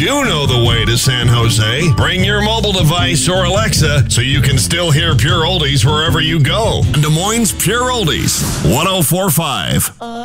do know the way to San Jose. Bring your mobile device or Alexa so you can still hear Pure Oldies wherever you go. Des Moines Pure Oldies, 104.5.